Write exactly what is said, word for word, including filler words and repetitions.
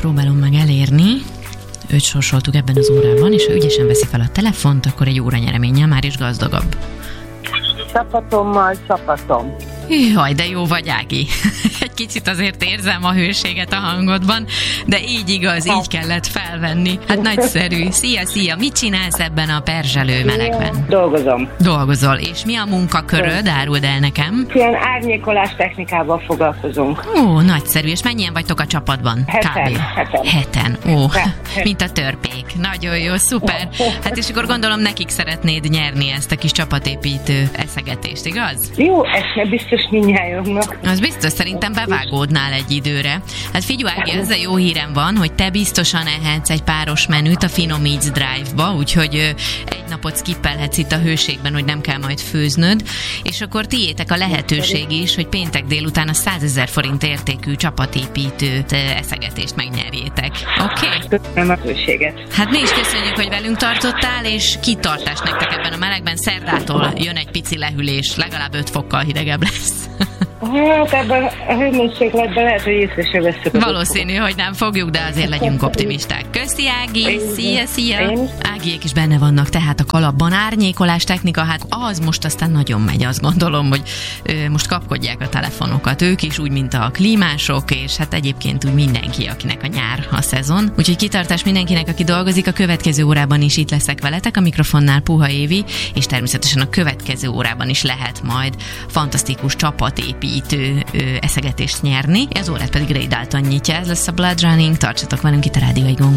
próbálom meg elérni. Őt sorsoltuk ebben az órában, és ha ügyesen veszi fel a telefont, akkor egy óra nyereménnyel már is gazdagabb. Csapatommal csapatom. Jaj, de jó vagy, Ági. Egy kicsit azért érzem a hőséget a hangodban, de így igaz, így kellett felvenni. Hát nagyszerű. Szia, szia! Mit csinálsz ebben a perzselő melegben? Dolgozom. Dolgozol. És mi a munkaköröd? Áruld el nekem. Ilyen árnyékolás technikával foglalkozunk. Ó, nagyszerű. És mennyien vagytok a csapatban? Heten. Kb. Heten. Heten. Ó, mint a törpék. Nagyon jó, szuper. Hát és akkor gondolom nekik szeretnéd nyerni ezt a kis csapatépítő eszegetést, igaz? Jó, ezt ne biztos mindnyájunknak. Az biztos, szerintem bevágódnál egy időre. Hát figyelj, Ági, ezzel jó hírem van, hogy te biztosan ehetsz egy páros menüt a Finomíts Drive-ba, úgyhogy ö, egy napot skippelhetsz itt a hőségben, hogy nem kell majd főznöd, és akkor tiétek a lehetőség is, hogy péntek délután a százezer forint értékű csapatépítőt, ö, eszegetést megnyerjétek. Oké? Okay? Köszönöm a lehetőséget. Hát mi is köszönjük, hogy velünk tartottál, és kitartás nektek ebben a melegben. Szerdától jön egy pici lehűlés, legalább öt fokkal hidegebb lesz. Hát ebben a hőmérsékletben lehet, hogy észre se veszük. Valószínű, hogy nem fogjuk, de azért legyünk optimisták. Köszi, Ági! Szia, szia! Ágiék is benne vannak, tehát a kalapban árnyékolás technika, hát az most aztán nagyon megy, azt gondolom, hogy ö, most kapkodják a telefonokat. Ők is úgy, mint a klímások, és hát egyébként úgy mindenki, akinek a nyár a szezon. Úgyhogy kitartás mindenkinek, aki dolgozik. A következő órában is itt leszek veletek, a mikrofonnál Puha Évi, és természetesen a következő órában is lehet majd fantasztikus csapatépítő ö, eszegetést nyerni. Ez órát pedig Ray Dalton nyitja, ez lesz a Blood Running. Tartsatok velünk itt a Rádió Egón.